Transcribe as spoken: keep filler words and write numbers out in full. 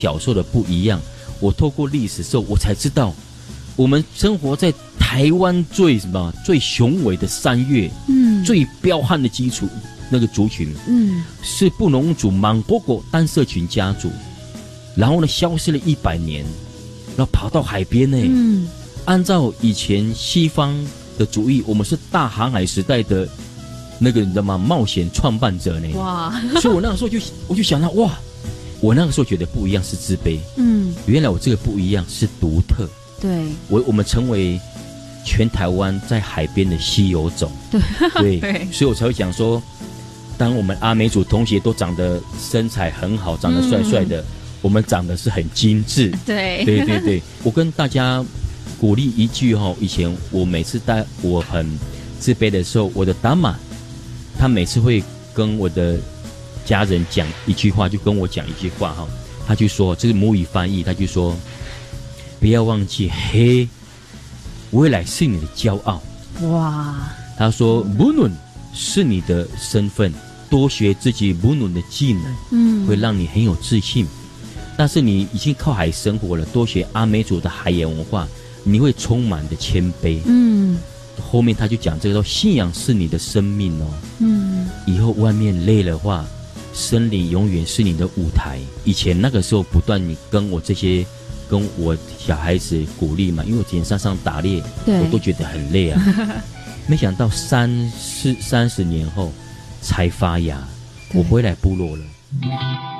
小时候的不一样。我透过历史之后，我才知道，我们生活在台湾最什么最雄伟的山岳，嗯，最彪悍的基础那个族群，嗯，是布农族莽波果单社群家族，然后呢消失了一百年，然后跑到海边呢，嗯，按照以前西方的主义，我们是大航海时代的那个你知道吗？冒险创办者呢，哇！所以我那个时候就我就想到，哇，我那个时候觉得不一样是自卑，嗯，原来我这个不一样是独特。 对， 我我们成为全台湾在海边的稀有种， 对对对， 所以我才会讲说，当我们阿美族同学都长得身材很好，长得帅帅的，嗯、我们长得是很精致， 对对对对，我跟大家鼓励一句哈，以前我每次带我很自卑的时候，我的达玛，他每次会跟我的家人讲一句话，就跟我讲一句话哈，他就说这是母语翻译，他就说。不要忘记黑未来是你的骄傲。哇！他说布农是你的身份，多学自己布农的技能，嗯，会让你很有自信。但是你已经靠海生活了，多学阿美族的海洋文化，你会充满的谦卑。嗯，后面他就讲这个说，信仰是你的生命哦。嗯，以后外面累的话，森林永远是你的舞台。以前那个时候不断你跟我这些。跟我小孩子鼓励嘛，因为我以前上上打猎，我都觉得很累啊。没想到三四三十年后才发芽，我回来部落了。